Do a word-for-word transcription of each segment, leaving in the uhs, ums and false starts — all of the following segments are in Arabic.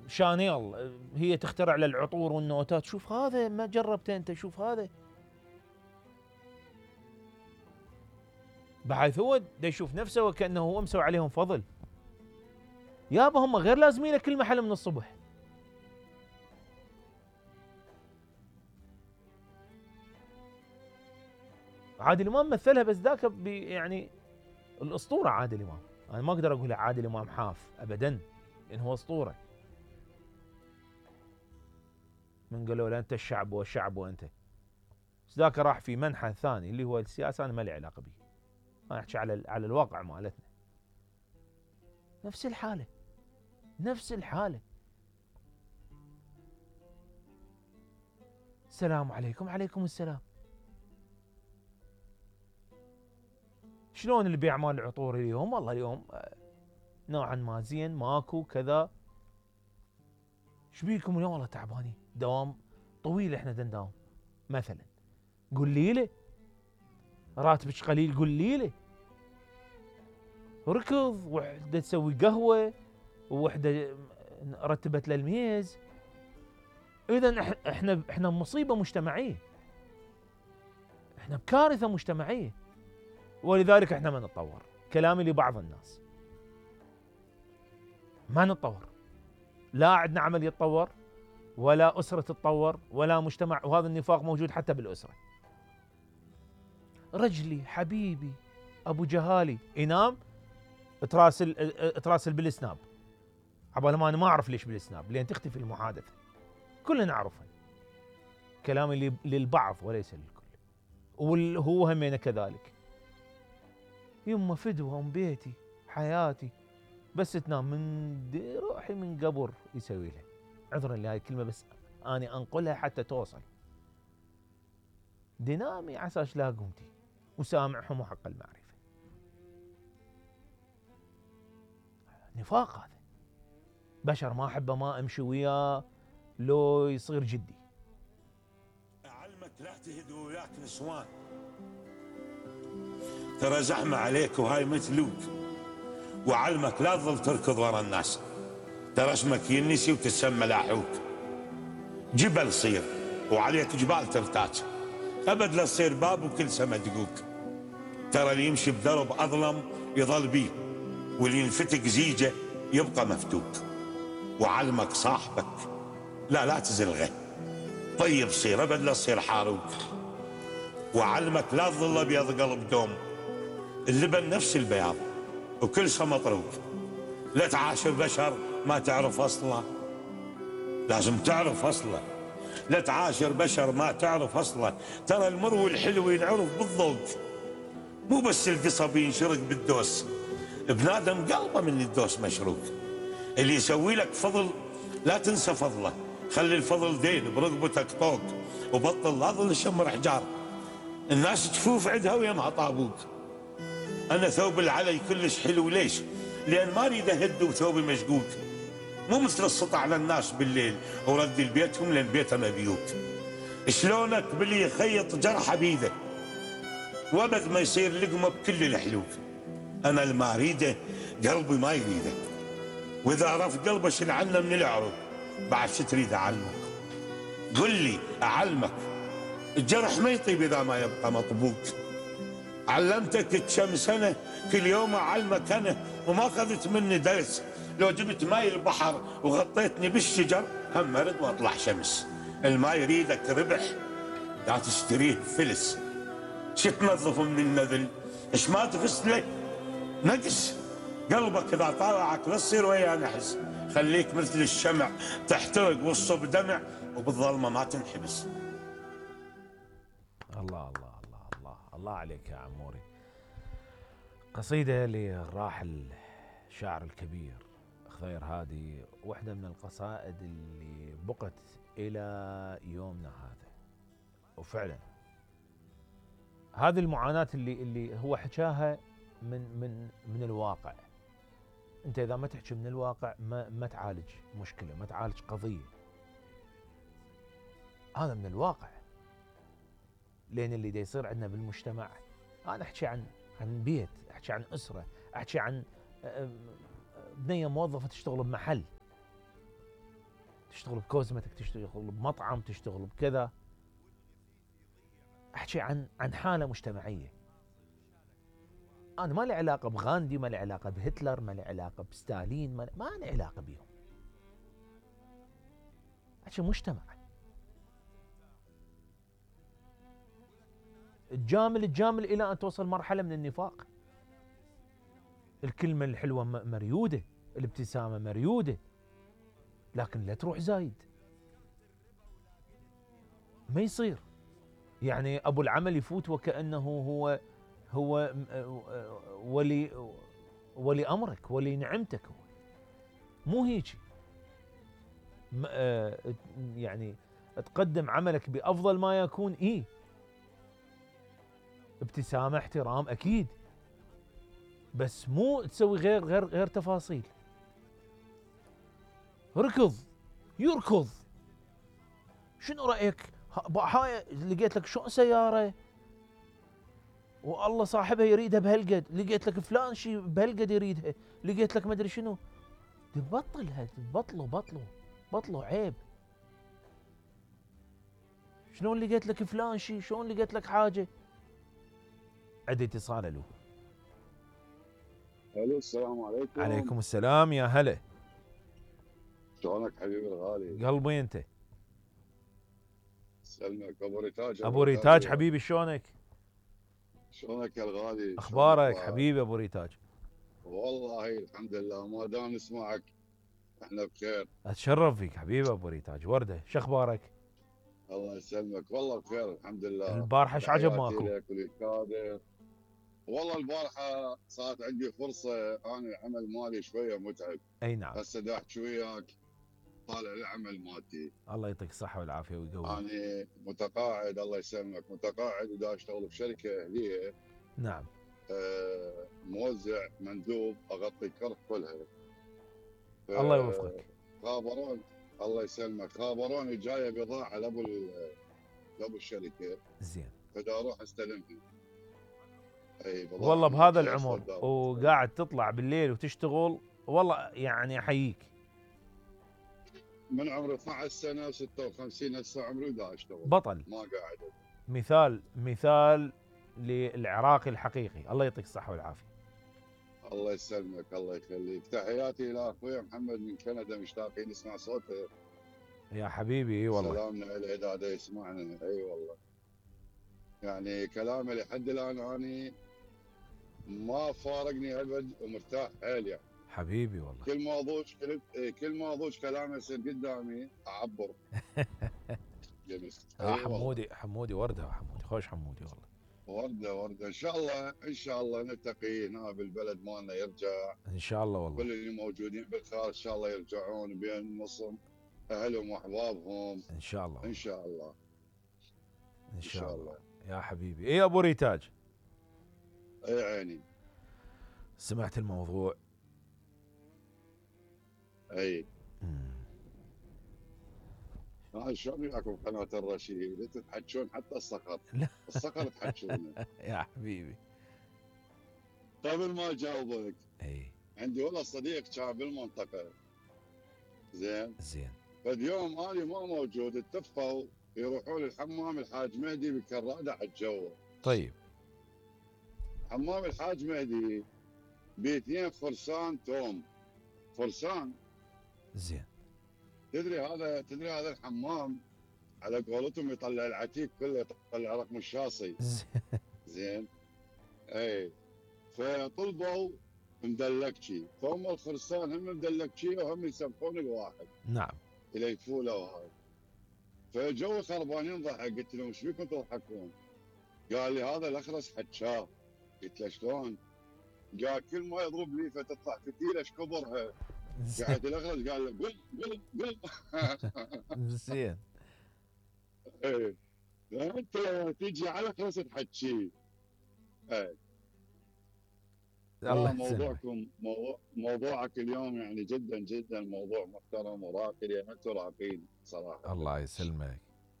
شانيل هي تخترع للعطور والنوتات، شوف هذا ما جربته انت، شوف هذا. بحيث هو دا يشوف نفسه وكأنه هو مسوي عليهم فضل. يابا هم غير لازمين كل محل من الصبح. عادل امام مثلها بس ذاك يعني الاسطوره عادل امام، انا ما اقدر اقول عادل امام حاف ابدا، لان هو اسطوره. من قالوا له انت الشعب والشعب وانت، بس ذاك راح في منحى ثاني اللي هو السياسه، انا ما لي علاقه به، انا احكي على على الواقع مالتنا. نفس الحاله نفس الحاله. السلام عليكم. عليكم السلام. شلون البيع مال العطور اليوم؟ والله اليوم نوعا ما زين، ماكو كذا. ايش بيكم اليوم؟ والله تعبانين، دوام طويل احنا دنداوم مثلا. قول لي له راتبك قليل، قول لي له. ركض، وحده تسوي قهوه، ووحده رتبت له الميز. اذا احنا احنا بمصيبه مجتمعيه، احنا بكارثه مجتمعيه، ولذلك احنا ما نتطور. كلامي لبعض الناس، ما نتطور، لا عندنا عمل يتطور، ولا أسرة تتطور، ولا مجتمع. وهذا النفاق موجود حتى بالأسرة. رجلي حبيبي أبو جهالي ينام تراسل تراسل بالسناب، عبال ما أنا ما أعرف ليش بالسناب، لأن تختفي المحادثة. كلنا نعرفها. كلامي للبعض وليس للكل، وهو همينه كذلك. يما فدوة أم بيتي حياتي، بس تنام من روحي من قبر يسوي لها. عذرا لهذه الكلمة بس أنا أنقلها حتى توصل. دينامي عساش لا قمتي، وسامعهم وحق المعرفة. نفاق هذا. بشر ما أحبه ما أمشي وياه لو يصير جدي. أعلمك لا تهد وياك نسوان، ترى زحمة عليك وهاي مثلوك. وعلمك لا تظل تركض ورا الناس، ترى اسمك ينسي وتسمى لاحوك. جبل صير وعليك جبال ترتاج، أبد لا تصير باب وكل سما دقوك. ترى اللي يمشي بدرب أظلم يظل بيه، واللي ينفتك زيجه يبقى مفتوك. وعلمك صاحبك لا لا تزلغه، طيب صير أبد لا تصير حاروك. وعلمك لا تظل أبيض قلب دوم، اللبن نفس البياض وكل شيء مطروق. لا تعاشر بشر ما تعرف أصله، لازم تعرف أصله. لا تعاشر بشر ما تعرف أصله، ترى المر والحلو ينعرف بالذوق، مو بس القصب ينشرق بالدوس. بنادم قلبه من الدوس مشروق. اللي يسوي لك فضل لا تنسى فضله، خلي الفضل دين برقبتك طوق، وبطل لا ظل شمر حجار. الناس تشوف عندها ويمها طابوق. أنا ثوب العلي كلش حلو، ليش؟ لأن ما أريد أهد وثوبي مشقوق. مو مثل السطع على الناس بالليل ورد لبيتهم لأن بيتنا بيوت. شلونك باللي يخيط جرحه بيده وابد ما يصير لقمه بكل الحلوك. أنا اللي أريده قلبي ما يريده، وإذا عرف قلبه شن عنه من العروق. بعد شو تريد أعلمك؟ قل لي أعلمك. الجرح ما يطيب إذا ما يبقى مطبوق. علمتك كم سنة كل يوم أعلمك أنا، وما أخذت مني درس. لو جبت ماي البحر وغطيتني بالشجر هم أرد وأطلع شمس. الماء يريدك ربح لا تشتريه فلس. شو تنظف من النذل؟ إيش ما تفس لك نقص. قلبك إذا طالعك لا تصير وياه نحس. خليك مثل الشمع تحترق والصب دمع، وبالظلمة ما تنحبس. الله الله الله الله الله عليك يا عموري. قصيدة للراحل الشاعر الكبير خضير هادي، واحدة من القصائد اللي بقت إلى يومنا هذا. وفعلا هذه المعاناة اللي اللي هو حكاها من من من الواقع. انت اذا ما تحكي من الواقع ما ما تعالج مشكلة، ما تعالج قضية. هذا من الواقع. لان اللي دا يصير عندنا بالمجتمع، انا احكي عن عن بيت، احكي عن اسرة، احكي عن بنية موظفة تشتغل بمحل. تشتغل بكوزمتك، تشتغل بمطعم، تشتغل بكذا. احكي عن عن حاله مجتمعيه. انا ما لي علاقه بغاندي، ما لي علاقه بهتلر، ما لي علاقه بستالين، ما, ما لي علاقه بيهم. احكي مجتمع تجامل تجامل الى ان توصل مرحله من النفاق. الكلمه الحلوه مريوده، الابتسامه مريوده، لكن لا تروح زايد. ما يصير. يعني ابو العمل يفوت وكانه هو هو ولي ولي امرك، ولي نعمتك. هو مو هيك. يعني تقدم عملك بافضل ما يكون. ايه، ابتسامه، احترام، اكيد، بس مو تسوي غير غير غير تفاصيل. ركض يركض. شنو رايك؟ هاي لقيت لك شو سياره والله صاحبها يريدها بهالقد، لقيت لك فلان شي بهالقد يريدها، لقيت لك ما ادري شنو. تبطل هاد، بطلوا بطلوا بطلوا عيب. شلون لقيت لك فلان شي؟ شلون لقيت لك حاجه؟ عندي اتصال. الو. الو، السلام عليكم. عليكم السلام، يا هلا. شلونك حبيبي الغالي؟ قلبي انت. سلمك ابو ريتاج. ابو ريتاج حبيبي، شلونك؟ شلونك يا الغالي؟ اخبارك حبيبي ابو ريتاج؟ والله الحمد لله، ما دام نسمعك احنا بخير. اتشرف فيك حبيبي ابو ريتاج. ورده، شو اخبارك؟ الله يسلمك، والله بخير الحمد لله. البارحه ايش عجب ماكو؟ والله البارحه صارت عندي فرصه، انا العمل مالي شويه متعب. اي نعم. هسه دا احكي وياك طالع العمل مالتي. الله يعطيك الصحه والعافيه ويقويك. انا متقاعد، الله يسلمك، متقاعد ودا اشتغل بشركه اهليه. نعم. آه، موزع مندوب اغطي الكرف كلها. الله يوفقك. خابرون، الله يسلمك، خابروني جايه بضاعه لابو لابو الشركه. زين. فدا اروح استلمها. اي والله بهذا العمر وقاعد تطلع بالليل وتشتغل، والله يعني احييك. من عمري اثني عشر سنه ستة وخمسين، هسه عمري دا اشتغل. بطل. ما قاعد. مثال مثال للعراقي الحقيقي. الله يعطيك الصحه والعافيه. الله يسلمك، الله يخليك. تحياتي الى اخوي محمد من كندا، مشتاقين نسمع صوته. يا حبيبي. اي والله. سلامنا له اذا دا يسمعنا. اي والله. يعني كلامه لحد الان اني ما فارقني ابد ومرتاح حيل يعني. حبيبي والله. كل موضوع كل كل موضوع كلامه يصير قدامي اعبر. جميل. اه حمودي حمودي ورده. حمودي خوش. حمودي والله. ورده ورده. ان شاء الله ان شاء الله نلتقي هنا بالبلد مالنا، يرجع ان شاء الله والله. كل اللي موجودين بالخارج ان شاء الله يرجعون بين نصهم اهلهم واحبابهم. ان شاء الله. ان شاء الله. ان شاء, إن شاء الله. الله يا حبيبي. اي ابو ريتاج. اي عيني. سمعت الموضوع؟ اي. هاي شلون وياكم قناة الرشيد؟ انتم تحجون حتى الصقر. لا الصقر تحجونه. يا حبيبي. قبل ما اجاوبك، اي عندي والله صديق كان بالمنطقة. زين؟ زين. فاليوم انا ما موجود، اتفقوا يروحون الحمام الحاج مهدي بكرادة حجوه. طيب. حمام الحاج مهدي باثنين فرسان توم. فرسان. زين. تدري هذا تدري هذا الحمام على قولتهم يطلع العتيق كله، يطلع رقم الشاصي. زين. اي. فطلبوا مدلكشي، فهم الخرسان هم مدلكشي وهم يسبحون الواحد. نعم. يليفوا له وهذا. فجو خربانين ضحك، قلت لهم ايش بيكم تضحكون؟ قال لي هذا الاخرس حجاه. قلت له شلون؟ قال كل ما يضرب ليفه تطلع فتيله ايش كبرها. قاعد الاخرس قال له قل قل قل. زين. ايه انت تجي على الاخرس تحكي. ايه. الله موضوعكم موضوع موضوعك اليوم يعني جدا جدا موضوع محترم وراقي، لان انتم راقين صراحه. الله يسلمك.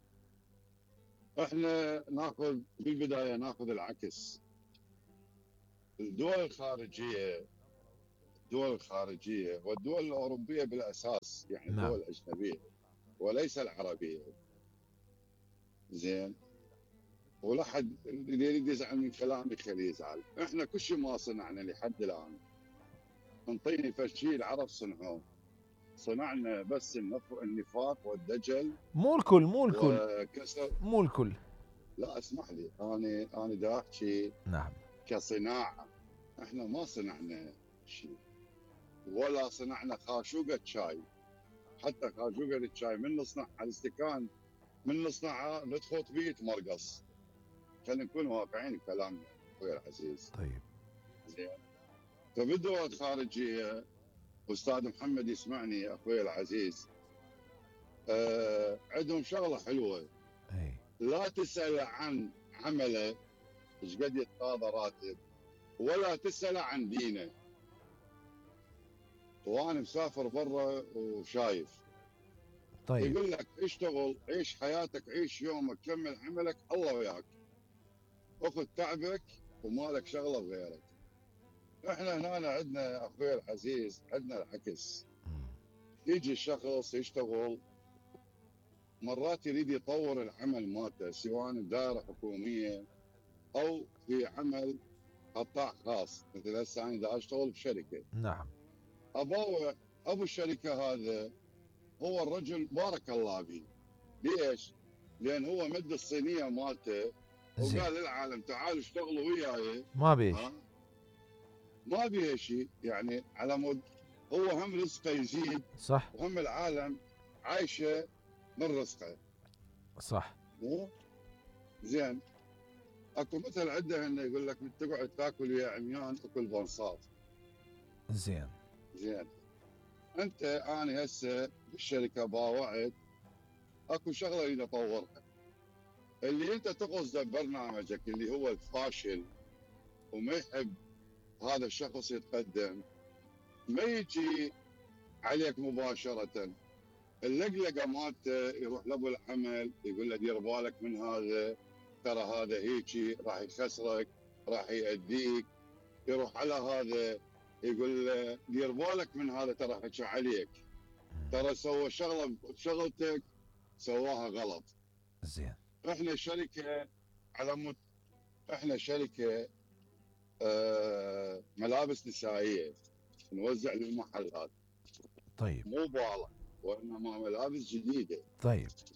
احنا ناخذ بالبدايه ناخذ العكس. الدول الخارجيه الدول الخارجيه والدول الاوروبيه بالاساس، يعني نعم. الدول الاجنبيه، وليس العربيه. زين، ولا حد اللي يريد يزعل من كلامي خليه يزعل. احنا كل شيء ما صنعنا لحد الان. انطيني فشي العرب صنعوه، صنعنا بس النف- النفاق والدجل مو الكل مو الكل وكسر. مو الكل. لا اسمح لي، انا انا دا احكي نعم. كصناعه. احنا ما صنعنا شيء، ولا صنعنا خاشوقه شاي. حتى خاشوقه الشاي من نصنعها الاستكان، من نصنعها ندخل بيه مرقص. خلينا نكون واقعيين بكلامنا اخوي العزيز. طيب. زين، فبالدول الخارجيه، استاذ محمد يسمعني اخوي العزيز، آه عندهم شغله حلوه. اي. لا تسال عن عمله ايش قد يتقاضى راتب، ولا تسال عن دينه. وانا مسافر برا وشايف. طيب. يقول لك اشتغل، عيش حياتك، عيش يومك، كمل عملك، الله وياك، اخذ تعبك وما لك شغله بغيرك. احنا هنا عندنا اخوي العزيز، عندنا العكس. مم. يجي الشخص يشتغل، مرات يريد يطور العمل مالته، سواء بدائره حكوميه او في عمل قطاع خاص. مثل هسه انا دا اشتغل بشركه، نعم. ابوه ابو الشركه هذا هو الرجل بارك الله به. ليش؟ لان هو مد الصينيه مالته زين. وقال للعالم تعالوا اشتغلوا وياي. ما بيش. ها؟ ما بيها شيء، يعني على مود هو هم رزقه يزيد، صح. وهم العالم عايشه من رزقه. صح. مو زين. اكو مثل عنده انه يقول لك من تقعد تاكل ويا عميان اكل بنصات. زين. زين، انت انا هسه بالشركه باوعت، اكو شغله اريد اطورها. اللي انت تقصده ببرنامجك اللي هو الفاشل وما يحب هذا الشخص يتقدم، ما يجي عليك مباشره. اللقلقه مالته يروح لابو العمل يقول له دير بالك من هذا، ترى هذا هيجي راح يخسرك، راح يأذيك. يروح على هذا يقول له دير بالك من هذا، ترى حكى عليك، ترى سوى شغله بشغلتك سواها غلط. زين. احنا شركه على مت... احنا شركه آه ملابس نسائيه نوزع للمحلات. طيب. مو بالغ، وانما ملابس جديده. طيب.